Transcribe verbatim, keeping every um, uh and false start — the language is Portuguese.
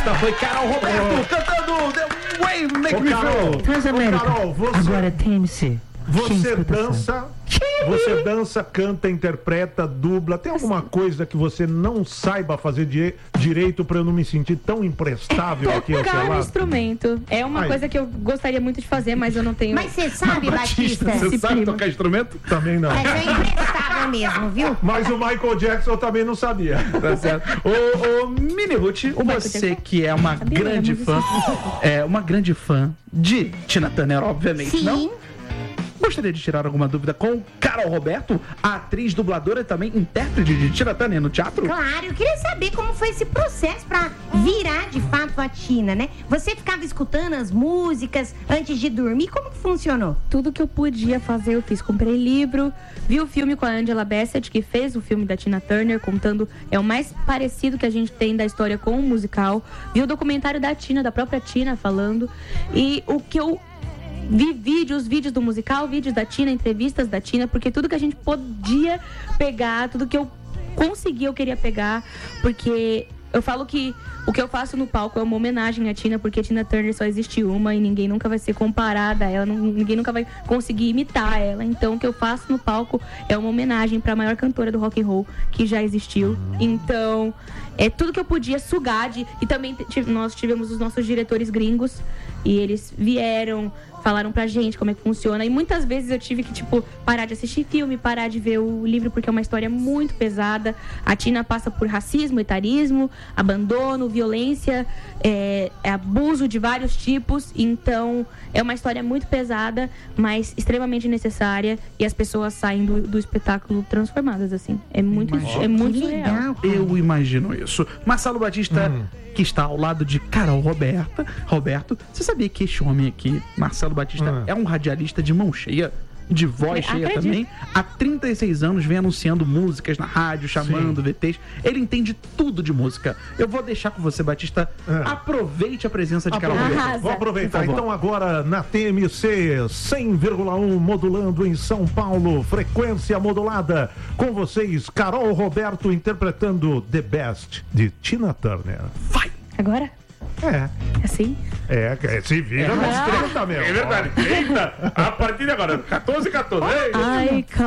Esta foi Carol Roberto oh. cantando The Way Make Me Feel. Transamérica. Carol, você... Agora T M C. Você dança, você dança, canta, interpreta, dubla. Tem alguma coisa que você não saiba fazer di- direito pra eu não me sentir tão imprestável aqui ao seu Tocar um lado? instrumento. É uma Ai. coisa que eu gostaria muito de fazer, mas eu não tenho. Mas você sabe, Batista? Você sabe tocar instrumento? Também não. Mas é imprestável mesmo, viu? Mas o Michael Jackson eu também não sabia. Tá certo. Ô, ô Mini Ruth, você que é uma Sabia, grande mas fã, é uma grande fã de Tina Turner, obviamente, Sim. não? Gostaria de tirar alguma dúvida com Carol Roberto, a atriz, dubladora e também intérprete de Tina Turner no teatro? Claro, eu queria saber como foi esse processo pra virar de fato a Tina, né? Você ficava escutando as músicas antes de dormir, como que funcionou? Tudo que eu podia fazer, eu fiz. Comprei livro, vi o filme com a Angela Bassett, que fez o filme da Tina Turner, contando, é o mais parecido que a gente tem da história com o musical. Vi o documentário da Tina, da própria Tina, falando. E o que eu vi vídeos, vídeos do musical, vídeos da Tina, entrevistas da Tina, porque tudo que a gente podia pegar, tudo que eu conseguia, eu queria pegar, porque eu falo que o que eu faço no palco é uma homenagem à Tina, porque Tina Turner só existe uma e ninguém nunca vai ser comparada a ela, não, ninguém nunca vai conseguir imitar ela. Então o que eu faço no palco é uma homenagem para a maior cantora do rock and roll que já existiu. Então é tudo que eu podia sugar de, e também tive, nós tivemos os nossos diretores gringos e eles vieram, falaram pra gente como é que funciona. E muitas vezes eu tive que, tipo, parar de assistir filme, parar de ver o livro, porque é uma história muito pesada. A Tina passa por racismo, etarismo, abandono, violência, é, é abuso de vários tipos. Então, é uma história muito pesada, mas extremamente necessária. E as pessoas saem do, do espetáculo transformadas, assim. É muito, é muito surreal. Eu imagino isso. Marcelo Batista, hum. que está ao lado de Carol Roberta. Roberto, você sabia que este homem aqui, Marcelo Batista, hum. é um radialista de mão cheia, de voz é, cheia acredito. também. Há trinta e seis anos vem anunciando músicas na rádio, chamando Sim. V Ts. Ele entende tudo de música. Eu vou deixar com você, Batista. É. Aproveite a presença de Carol Roberta. Vou aproveitar. Então agora na T M C cem vírgula um, modulando em São Paulo, frequência modulada. Com vocês, Carol Roberto interpretando The Best de Tina Turner. Vai! Agora? É. Assim? É, é se vira nos trinta, meu. É verdade. Eita, a partir de agora, quatorze, quatorze. Ai,